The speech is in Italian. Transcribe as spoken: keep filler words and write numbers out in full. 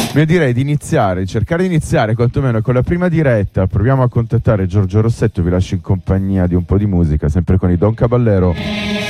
Io direi di iniziare, cercare di iniziare quantomeno con la prima diretta. Proviamo a contattare Giorgio Rossetto, vi lascio in compagnia di un po' di musica, sempre con i Don Caballero.